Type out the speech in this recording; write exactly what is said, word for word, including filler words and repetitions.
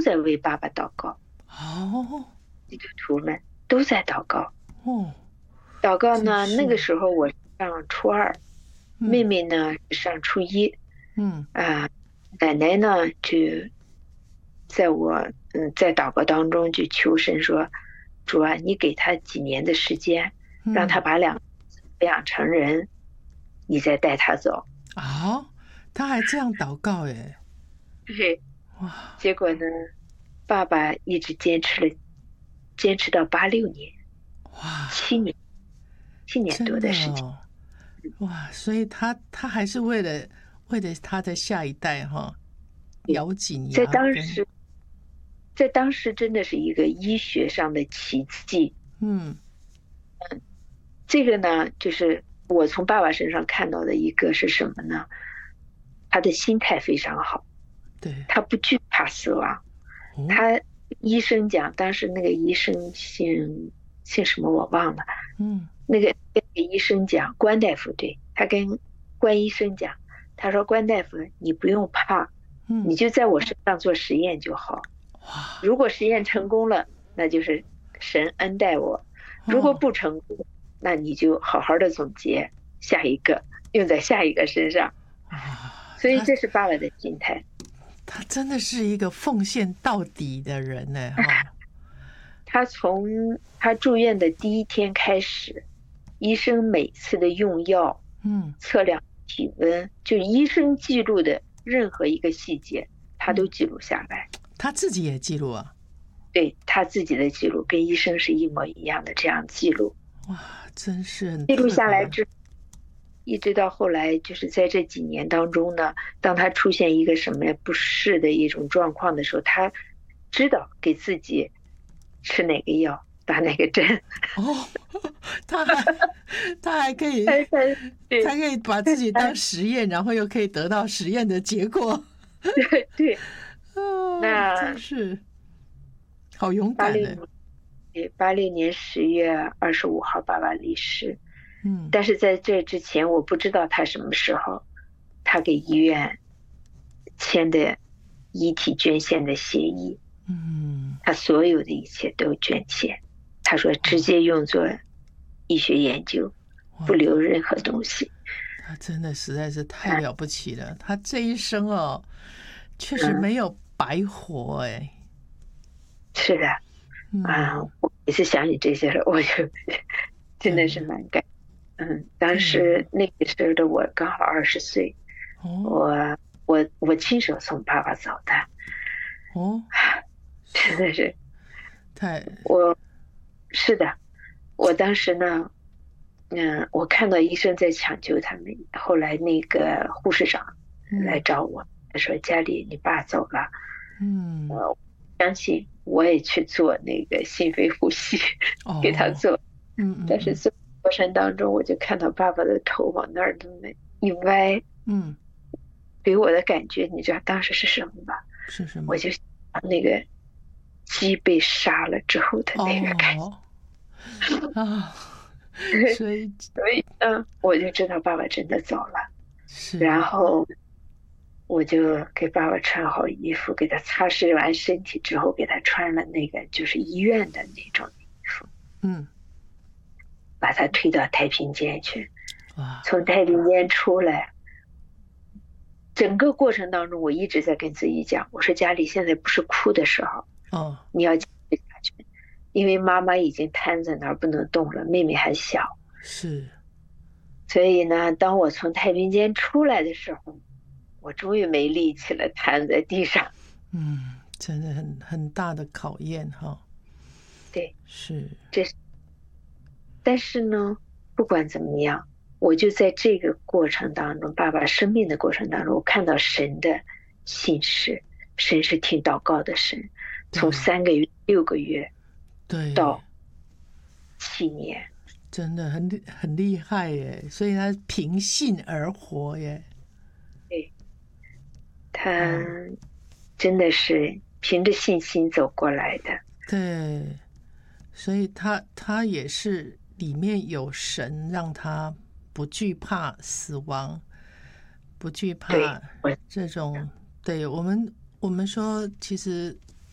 在为爸爸祷告。 哦， 基督徒们都在祷告。 哦， 祷告呢， 真是那个时候我上初二，妹嗯妹呢上初一。 嗯啊、奶奶呢就在我嗯在祷告当中就求神说，主啊，你给他几年的时间，让他嗯， 把两个培养成人，你再带他走。 啊，他还这样祷告耶， 对， 哇结果呢，爸爸一直坚持了，坚持到八六年， 哇， 七年，七年多真的的时间。 哦，哇，所以他他还是为了为了他的下一代哈， 对， 咬紧在牙根， 当时，在当时真的是一个医学上的奇迹。 嗯这个呢，就是我从爸爸身上看到的一个是什么呢？他的心态非常好， 对， 他不惧怕死亡。 哦他医生讲，当时那个医生姓姓什么我忘了， 嗯那个那个医生讲，关大夫对他跟关医生讲，他说关大夫你不用怕，你嗯， 就在我身上做实验就好。 哇如果实验成功了，那就是神恩待我；如果哦不成功，那你就好好的总结下一个，用在下一个身上。 哇， 所以他这是爸爸的心态。 他真的是一个奉献到底的人呢哈， 他从他住院的第一天开始，医生每次的用药、 嗯测量体温，就医生记录的任何一个细节，他都记录下来。 他自己也记录啊， 对他自己的记录跟医生是一模一样的，这样记录。 哇，真是很记录特别， 下来之一直到后来，就是在这几年当中呢，当他出现一个什么不适的一种状况的时候，他知道给自己吃哪个药，打哪个针。 哦，他还他还可以， 他他对他可以把自己当实验，然后又可以得到实验的结果， 对对， 啊， 那真是好勇敢呢。 八六年对八六年十月二十五号爸爸离世， 嗯但是在这之前我不知道他什么时候，他给医院签的遗体捐献的协议， 嗯， 他所有的一切都捐献，他说直接用作医学研究， 哇不留任何东西。 他真的实在是太了不起了，他这一生哦，确实嗯， 没有白活哎。 是的。啊， 嗯， 我每次想起这些事，我就真的是蛮感。嗯，当时那个时候的我刚好二十岁， 哦我我我亲手送爸爸走的， 哦， 真的是太我是的，我当时呢，嗯，我看到医生在抢救他们，后来那个护士长来嗯找我，他说家里你爸走了， 嗯呃，相信我也去做那个心肺呼吸，给他哦做。 嗯嗯嗯但是做过程当中，我就看到爸爸的头往那儿这么一歪， 嗯， 给我的感觉，你知道当时是什么吧？ 是什么？ 我就想那个鸡被杀了之后的那个感觉， 哦啊，所以所以呢，我就知道爸爸真的走了。 是然后我就给爸爸穿好衣服，给他擦拭完身体之后，给他穿了那个就是医院的那种衣服， 嗯把他推到太平间去。 哇从太平间出来，整个过程当中，我一直在跟自己讲，我说家里现在不是哭的时候， 哦你要坚持下去，因为妈妈已经瘫在那儿不能动了，妹妹还小。 是所以呢，当我从太平间出来的时候，我终于没力气了，瘫在地上。 嗯，真的很很大的考验哈。 对， 是这是，但是呢，不管怎么样，我就在这个过程当中，爸爸生命的过程当中，我看到神的信实，神是听祷告的神，从对三个月、六个月对， 到七年， 真的很厉很厉害耶，所以他凭信而活耶。 对，他嗯真的是凭着信心走过来的。 对，所以他他也是里面有神让他不惧怕死亡，不惧对， 怕我这种。对我们我们说，其实